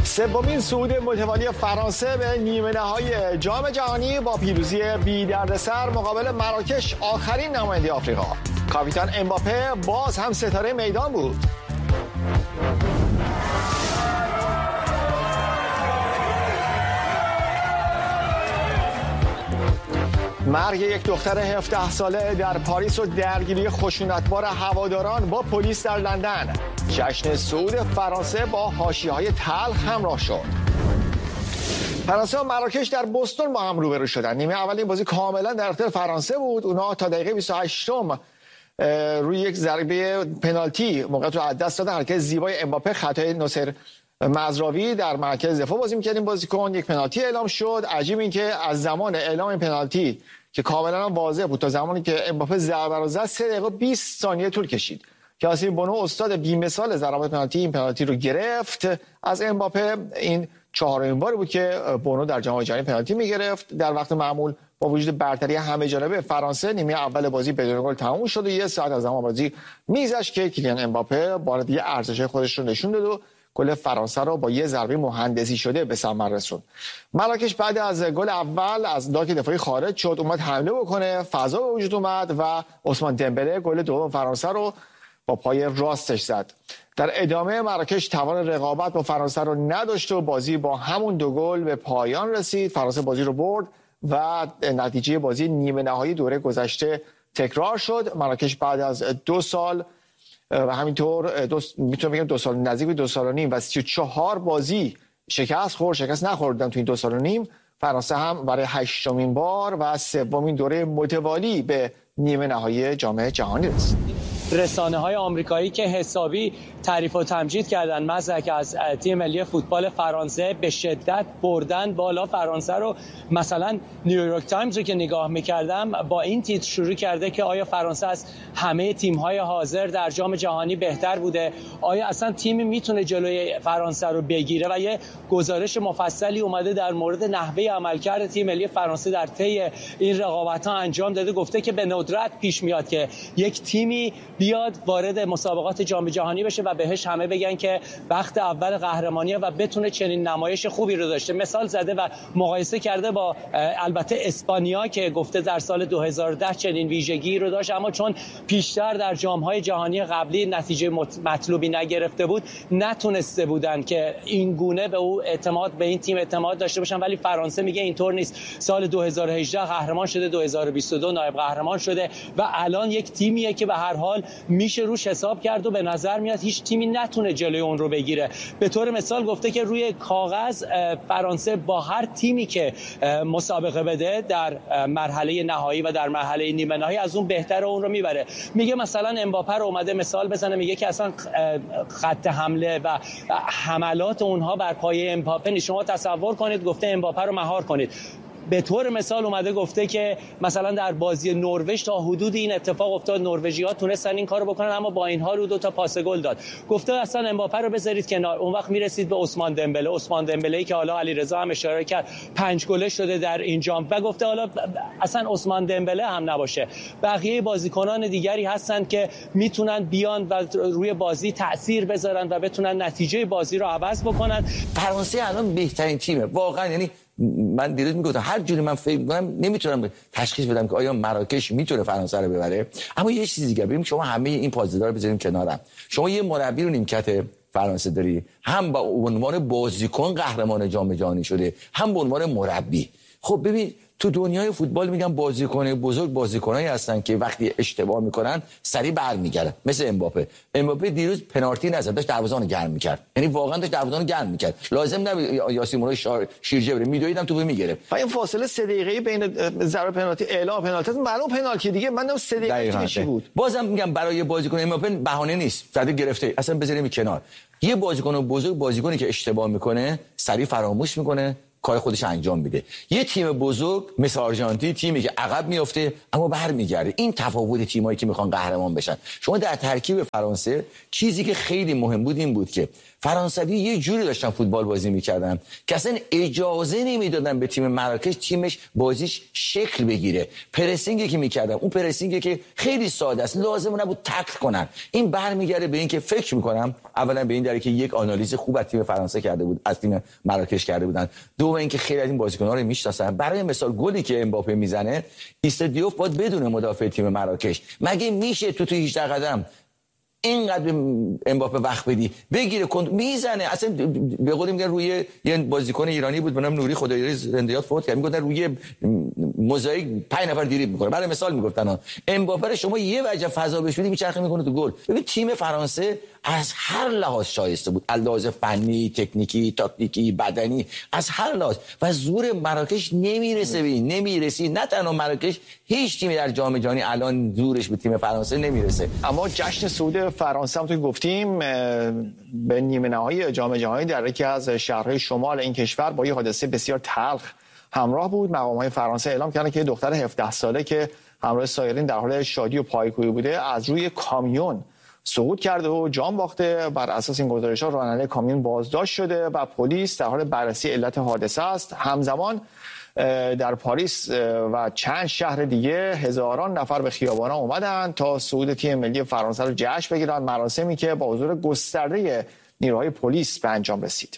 سومین صعود متوالی فرانسه به نیمه نهایی جام جهانی با پیروزی بی دردسر مقابل مراکش، آخرین نماینده آفریقا. کاپیتان امباپه باز هم ستاره میدان بود. مرگ یک دختر 17 ساله در پاریس و درگیری خشونتبار هواداران با پلیس در لندن. جشن صعود فرانسه با حاشیه‌های تلخ همراه شد. فرانسه و مراکش در بوستون با هم روبرو شدن. نیمه اول این بازی کاملا در اختیار فرانسه بود. اونها تا دقیقه 28م روی یک ضربه پنالتی موقعیت رو از دست دادن. حرکت زیبای امباپه، خطای ناصر مزراوی در مرکز دفاع بازی می‌کرد این بازیکن. یک پنالتی اعلام شد. عجیب این که از زمان اعلام این پنالتی که کاملا واضح بود تا زمانی که امباپه ضربه رو زد 3 دقیقه 20 ثانیه طول کشید. کاسیم بونو استاد بی‌مثال ضربات پنالتی این پنالتی رو گرفت از امباپه. این چهارمین باری بود که بونو در جام جهانی پنالتی می‌گرفت. در وقت معمول با وجود برتری همه جانبه فرانسه نیمه اول بازی بدون گل تموم شد و 1 ساعت از زمان بازی میگذشت که کیلیان امباپه بار دیگه ارزش خودش رو نشون داد و گل فرانسه رو با یه ضربه مهندسی شده به ثمر رسوند. مراکش بعد از گل اول از لاک دفاعی خارج شد، اومد حمله بکنه، فضا به وجود اومد و عثمان دمبله گل دوم فرانسه رو با پای راستش زد. در ادامه مراکش توان رقابت با فرانسه رو نداشت و بازی با همون 2 گل به پایان رسید. فرانسه بازی رو برد و نتیجه بازی نیمه نهایی دوره گذشته تکرار شد. مراکش بعد از 2 سال و همینطور میتونم بگم 2 سال، نزدیک به 2 سال و نیم و 34 بازی شکست نخوردن تو این 2 سال و نیم. فرانسه هم برای 8مین بار و 3مین دوره متوالی به نیمه نهایی جام جهانی رسید. رسانه‌های آمریکایی که حسابی تعریف و تمجید کردن مزدک از تیم ملی فوتبال فرانسه، به شدت بردن بالا فرانسه رو. مثلا نیویورک تایمز رو که نگاه می‌کردم با این تیتر شروع کرده که آیا فرانسه از همه تیم‌های حاضر در جام جهانی بهتر بوده؟ آیا اصلا تیمی میتونه جلوی فرانسه رو بگیره؟ و یه گزارش مفصلی اومده در مورد نحوه عملکرد تیم ملی فرانسه در طی این رقابت‌ها انجام داده. گفته که به ندرت پیش میاد که یک تیمی بیاد وارد مسابقات جام جهانی بشه و بهش همه بگن که وقت اول قهرمانیه و بتونه چنین نمایش خوبی رو داشته. مثال زده و مقایسه کرده با البته اسپانیا که گفته در سال 2010 چنین ویژگی رو داشت، اما چون پیشتر در جام‌های جهانی قبلی نتیجه مطلوبی نگرفته بود نتونسته بودن که این گونه به این تیم اعتماد داشته باشن. ولی فرانسه میگه اینطور نیست. سال 2018 قهرمان شده، 2022 نایب قهرمان شده و الان یک تیمیه که به هر حال میشه روش حساب کرد و به نظر میاد هیچ تیمی نتونه جلوی اون رو بگیره. به طور مثال گفته که روی کاغذ فرانسه با هر تیمی که مسابقه بده در مرحله نهایی و در مرحله نیمه نهایی از اون بهتر اون رو میبره. میگه مثلا امباپه رو اومده مثال بزنه، میگه که اصلا خط حمله و حملات اونها بر پایه امباپه نیست. شما تصور کنید گفته امباپه رو مهار کنید. به طور مثال اومده گفته که مثلا در بازی نروژ تا حدود این اتفاق افتاد، نروژی‌ها تونستن این کارو بکنن اما با این حال او 2 تا پاس گل داد. گفته اصلا امباپه رو بذارید کنار. اون وقت میرسید به عثمان دمبله که حالا علیرضا هم اشاره کرد 5 گله شده در این جام و گفته حالا اصلا عثمان دمبله هم نباشه، بقیه بازیکنان دیگری هستند که میتونن بیان و روی بازی تأثیر بذارن و بتونن نتیجه بازی رو عوض بکنن. فرانسه الان بهترین تیمه واقعا. یعنی من دیروز میگفتم هر جوری من فکر می‌کنم نمیتونم تشخیص بدم که آیا مراکش میتونه فرانسه رو ببره. اما یه چیز دیگه، ببین شما همه این پازدار رو بذاریم کنارم. شما یه مربی رو نیمکت فرانسه داری، هم با عنوان بازیکن قهرمان جام جهانی شده، هم به عنوان مربی. خب ببین تو دنیای فوتبال میگن بازیکن بزرگ بازیکنایی هستن که وقتی اشتباه میکنن سریع برمیگردن، مثل امباپه دیروز پنالتی نزد، داشت دروازه‌بانو گرم میکرد. یعنی واقعا داشت دروازه‌بانو گرم میکرد، لازم نبود یاسین شیرجه بره میدویدم توپو میگرفت. و این فاصله 3 دقیقه‌ای بین ضربه پنالتی اعلام پنالتی معلوم پنالتی دیگه، من 3 دقیقه چی بود. بازم میگم برای بازیکن امباپه بهانه نیست، زده گرفته، اصلا بذاریم کنار. یه بازیکن بزرگ، بازیکنی که اشتباه میکنه سریع فراموش میکنه، کار خودش انجام میده. یه تیم بزرگ مثل آرژانتین تیمی که عقب میفته اما برمیگرده. این تفاوت تیمایی که میخوان قهرمان بشن. شما در ترکیب فرانسه چیزی که خیلی مهم بود این بود که فرانسوی یه جوری داشتن فوتبال بازی میکردن که اصلا اجازه نمیدادن به تیم مراکش تیمش بازیش شکل بگیره. پرسینگی که میکردن، اون پرسینگی که خیلی ساده است، لازم نبود تکل کنن. این برمیگره به این که فکر میکنم اولا به این دلیل که یک آنالیز خوب از تیم فرانسه کرده بود، از تیم مراکش کرده بودن. دوم اینکه خیلی از این بازیکن‌ها رو میشناسن. برای مثال گلی که امباپه میزنه، ایستادیوف باید بدون مدافع تیم مراکش. مگه میشه تو 18 قدم اینقدر امباپه وقت بدی بگیره میزنه؟ اصلا به قول میگن روی یه بازیکن ایرانی بود به نام نوری خدایاری زندیات فوت کرد، میگفتن روی موزاییک 5 نفر دریبل میکنه. برای مثال میگفتن امباپه رو شما یه وجه فضا بهش بدی میچرخه میکنه تو گل. ببین تیم فرانسه از هر لحاظ شایسته بود، از لحاظ فنی، تکنیکی، تاکتیکی، بدنی، از هر لحاظ. و زور مراکش نمیرسه نمیرسی. نه تنها مراکش، هیچ تیمی در جام جهانی الان زورش به تیم فرانسه نمیرسه. اما جشن صعود فرانسه هم توی گفتیم به نیمه نهایی جام جهانی در یکی از شهرهای شمال این کشور با یه حادثه بسیار تلخ همراه بود. مقام‌های فرانسه اعلام کردن که دختر 17 ساله که همراه سایرین در حال شادی و پایکوبی بوده از روی کامیون سقوط کرده و جان باخته. بر اساس این گزارش‌ها راننده کامیون بازداشت شده و پلیس در حال بررسی علت حادثه است. همزمان در پاریس و چند شهر دیگه هزاران نفر به خیابان‌ها اومدن تا صعود تیم ملی فرانسه رو جشن بگیرن، مراسمی که با حضور گسترده نیروهای پلیس به انجام رسید.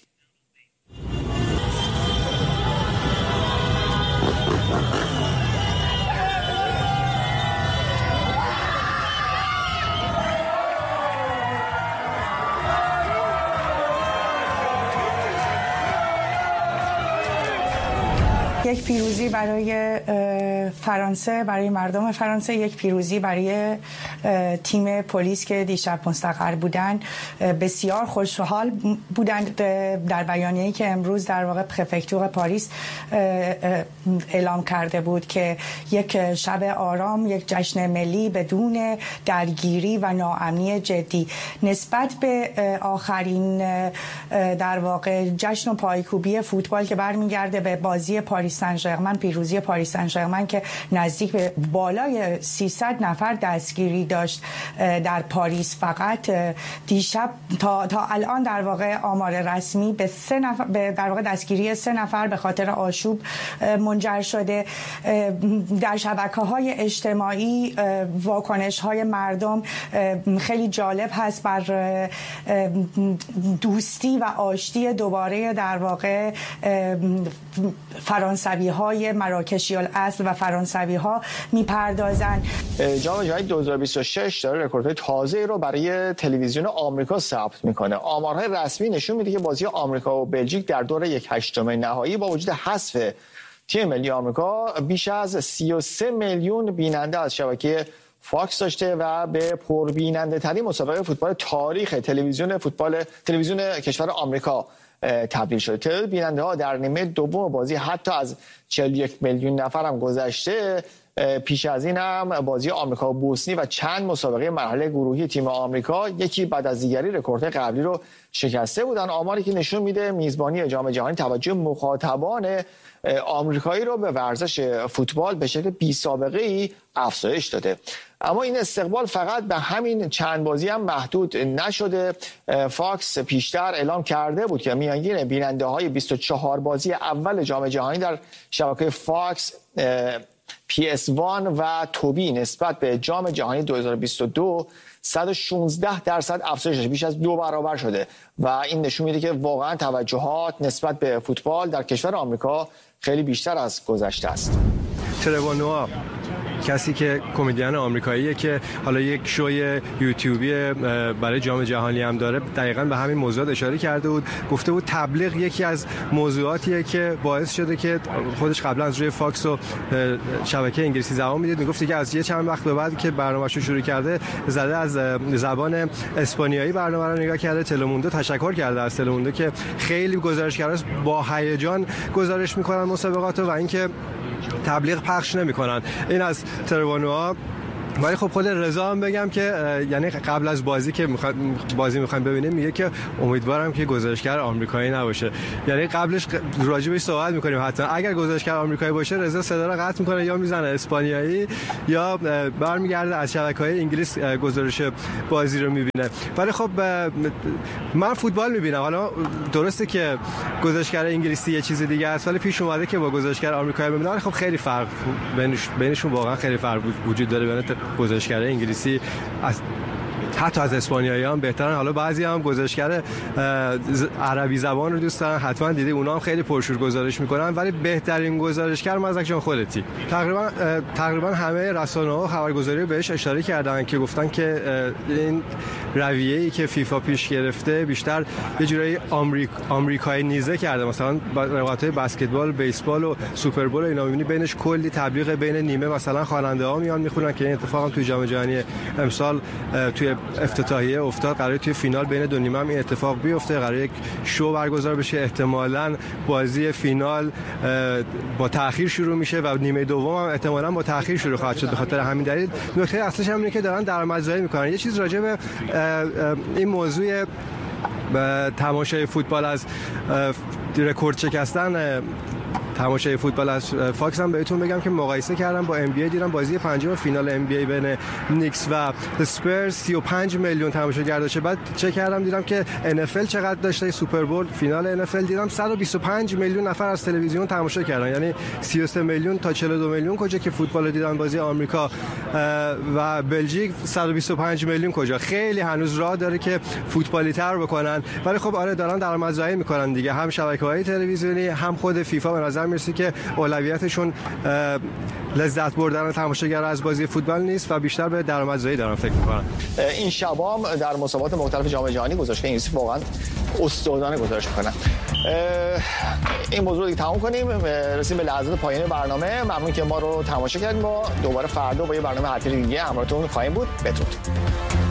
یک پیروزی برای فرانسه، برای مردم فرانسه، یک پیروزی برای تیم پلیس که دیشب مستقر بودن. بسیار خوشحال بودند. در بیانیه‌ای که امروز در واقع پرفکتور پاریس اعلام کرده بود که یک شب آرام، یک جشن ملی بدون درگیری و ناامنی جدی. نسبت به آخرین در واقع جشن و پایکوبی فوتبال که برمیگرده به بازی پاریس سن ژرمن، پیروزی پاریس سن ژرمن که نزدیک به بالای 300 نفر دستگیری داشت در پاریس فقط دیشب، تا الان در واقع آمار رسمی به 3 نفر، در واقع دستگیری 3 نفر به خاطر آشوب منجر شده. در شبکه‌های اجتماعی واکنش‌های مردم خیلی جالب هست بر دوستی و آشتی دوباره در واقع فرانسوی‌های مراکشی الاصل و فرانسوی‌ها میپردازن. جام جهانی 2026 داره رکوردهای تازه رو برای تلویزیون آمریکا ثبت میکنه. آمارهای رسمی نشون میده که بازی آمریکا و بلژیک در دور 1/8 نهایی با وجود حذف تیم ملی آمریکا بیش از 33 میلیون بیننده از شبکه فاکس داشته و به پربیننده ترین مسابقه فوتبال تاریخ تلویزیون کشور آمریکا تبدیل شده. تعداد بیننده ها در نیمه دوم بازی حتی از 41 میلیون نفر هم گذشته. پیش از این هم بازی آمریکا و بوسنی و چند مسابقه مرحله گروهی تیم آمریکا یکی بعد از دیگری رکورد قبلی رو شکسته بودن. آماری که نشون میده میزبانی جام جهانی توجه مخاطبان آمریکایی رو به ورزش فوتبال به شکل بی سابقه ای افزایش داده. اما این استقبال فقط به همین چند بازی هم محدود نشده. فاکس پیشتر اعلام کرده بود که میانگین بیننده های 24 بازی اول جام جهانی در شبکه فاکس، PS1 و توبی نسبت به جام جهانی 2022 116% افزایش داشته، بیش از 2 برابر شده و این نشون میده که واقعا توجهات نسبت به فوتبال در کشور آمریکا خیلی بیشتر از گذشته است. ترور نوآ، کسی که کمدین آمریکاییه که حالا یک شوی یوتیوبی برای جام جهانی هم داره، دقیقاً به همین موضوعات اشاره کرده بود. گفته بود تبلیغ یکی از موضوعاتیه که باعث شده که خودش قبلا از روی فاکس و شبکه انگلیسی زبان میدید. میگفت دیگه از یه چند وقت به بعد که برنامه‌شو شروع کرده زده از زبان اسپانیایی برنامه رو نگاه کرده. تلموندو تشکر کرده از تلموندو که خیلی گزارشگراش با هیجان گزارش میکنن مسابقات و اینکه تبلیغ پخش نمیکنن. این از ترور نوآ. ولی خب خود رضا هم بگم که یعنی قبل از بازی که میخوایم ببینیم میگه که امیدوارم که گزارشگر آمریکایی نباشه. یعنی قبلش راجع بهش صحبت میکنیم، حتما اگر گزارشگر آمریکایی باشه رضا صدا رو قطع میکنه یا میزنه اسپانیایی یا برمیگرده از شبکه‌های انگلیس گزارش بازی رو میبینه. ولی خب من فوتبال میبینم، حالا درسته که گزارشگر انگلیسی یه چیز دیگه است ولی پیش اومده که با گزارشگر آمریکایی ببینم، ولی خب خیلی فرق بینشون واقعا خیلی فرق وجود داره. بین گزارشگر انگلیسی حتی از اسپانیایی هم بهترن. حالا بعضی هم گزارشگر عربی زبان رو دوست دارن، حتما دیدی اونا هم خیلی پرشور گزارش میکنن، ولی بهترین گزارشگر مزدک جان خودتی. تقریبا همه رسانه‌ها خبرگزاری بهش اشاره کردن که گفتن که این رویه‌ای که فیفا پیش گرفته بیشتر یه جورایی آمریکایی نیزه کرده. مثلا رقابت‌های بسکتبال، بیسبال و سوپر بول اینا می‌بینی بینش کلی تبلیغ بین نیمه مثلا خواننده‌ها میان میخونن که این اتفاق هم توی جام جهانی امسال توی افتتاحیه افتاد. قراره توی فینال بین دو نیمه هم این اتفاق بیفته، قراره یک شو برگزار بشه. احتمالاً بازی فینال با تأخیر شروع میشه و نیمه دوم هم احتمالاً با تأخیر شروع خواهد شد. به خاطر همین دلیل نکته اصلیش هم اینه که دارن درآمدزایی میکنن. یه چیز راجع به این موضوع تماشای فوتبال از رکورد شکستن تماشای فوتبال از فاکس هم بهتون بگم که مقایسه کردم با NBA، دیدم بازی پنجم فینال NBA بین نیکس و اسپرز 35 میلیون تماشاگر داشته. بعد چک کردم دیدم که NFL چقدر داشته، سوپر بول فینال NFL دیدم 125 میلیون نفر از تلویزیون تماشا کردن، یعنی 33 میلیون تا 42 میلیون کجا که فوتبال دیدن. بازی آمریکا و بلژیک 125 میلیون کجا. خیلی هنوز راه داره که فوتبالی تر بکنن، ولی خب آره دارن درآمدزایی میکنن دیگه. هم شبکه‌های تلویزیونی هم خود فیفا به نظر میرسه که اولویتشون لذت بردن تماشاگر از بازی فوتبال نیست و بیشتر به درآمدزایی دارن فکر میکنن. این شبام در مسابقات مختلف جام جهانی گزارشگر انگلیسی واقعا استادانه گزارش میکنن. این موضوع رو تمام کنیم، رسیم به لحظات پایان برنامه. ممنون که ما رو تماشا کردین. ما دوباره فردا با یه برنامه تعطیل دیگه همراهتون خواهیم بود. بدرود.